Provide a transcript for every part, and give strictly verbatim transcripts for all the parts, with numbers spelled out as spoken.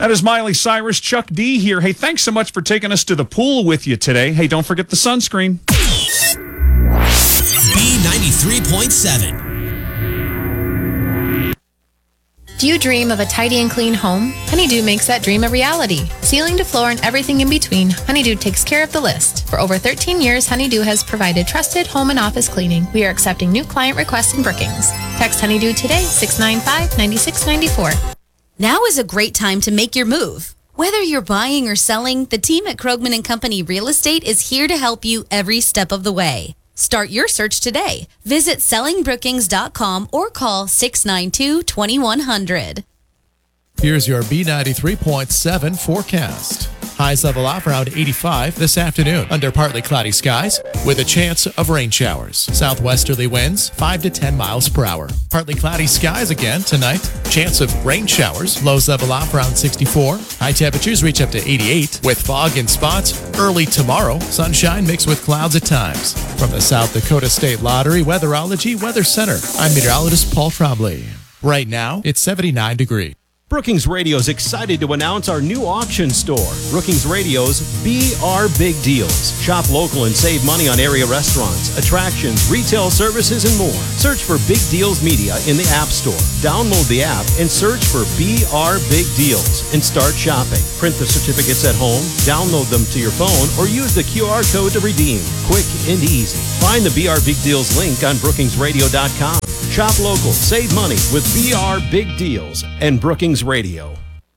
That is Miley Cyrus. Chuck D here. Hey, thanks so much for taking us to the pool with you today. Hey, don't forget the sunscreen. B ninety-three point seven. Do you dream of a tidy and clean home? Honeydew makes that dream a reality. Ceiling to floor and everything in between, Honeydew takes care of the list. For over thirteen years, Honeydew has provided trusted home and office cleaning. We are accepting new client requests in Brookings. Text Honeydew today, six nine five, nine six nine four. Now is a great time to make your move. Whether you're buying or selling, the team at Krogman and Company Real Estate is here to help you every step of the way. Start your search today. Visit selling brookings dot com or call six nine two, two one zero zero. Here's your B ninety-three point seven forecast. Highs level off around eighty-five this afternoon under partly cloudy skies with a chance of rain showers. Southwesterly winds five to ten miles per hour. Partly cloudy skies again tonight. Chance of rain showers. Lows level off around sixty-four. High temperatures reach up to eighty-eight with fog in spots early tomorrow. Sunshine mixed with clouds at times. From the South Dakota State Lottery Weatherology Weather Center, I'm meteorologist Paul Trombley. Right now, it's seventy-nine degrees. Brookings Radio is excited to announce our new auction store, Brookings Radio's B R Big Deals. Shop local and save money on area restaurants, attractions, retail services, and more. Search for Big Deals Media in the App Store. Download the app and search for B R Big Deals and start shopping. Print the certificates at home, download them to your phone, or use the Q R code to redeem. Quick and easy. Find the B R Big Deals link on brookings radio dot com. Shop local, save money with B R Big Deals and Brookings Radio.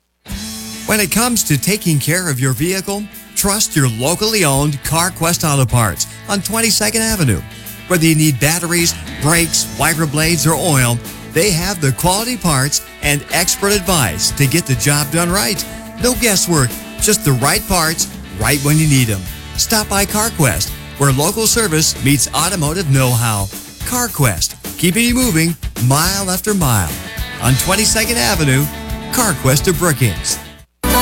When it comes to taking care of your vehicle, trust your locally owned CarQuest Auto Parts on twenty-second Avenue. Whether you need batteries, brakes, wiper blades, or oil, they have the quality parts and expert advice to get the job done right. No guesswork, just the right parts, right when you need them. Stop by CarQuest, where local service meets automotive know-how. CarQuest, keeping you moving mile after mile. On twenty-second Avenue, CarQuest of Brookings.